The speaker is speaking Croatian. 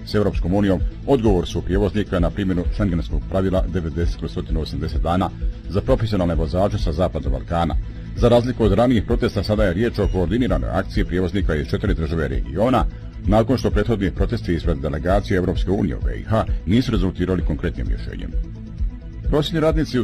s Europskom unijom odgovor su prijevoznika na primjenu šengenskog pravila 90/180 dana za profesionalne vozače sa Zapadnog Balkana. Za razliku od ranijih protesta, sada je riječ o koordiniranoj akciji prijevoznika iz 4 države regiona, nakon što prethodni protesti ispred delegacije Europske unije u BiH nisu rezultirali konkretnim rješenjem. Prosvjetni radnici